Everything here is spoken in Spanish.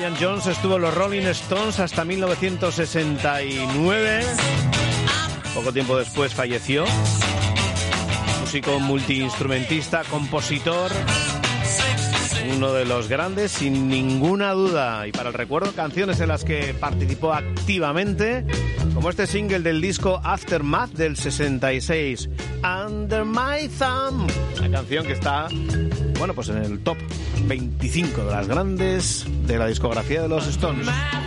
Brian Jones estuvo en los Rolling Stones hasta 1969. Poco tiempo después falleció. Músico multiinstrumentista, compositor, uno de los grandes sin ninguna duda. Y para el recuerdo, canciones en las que participó activamente, como este single del disco Aftermath del 66, Under My Thumb, una canción que está, bueno, pues en el top 25 de las grandes de la discografía de los Stones.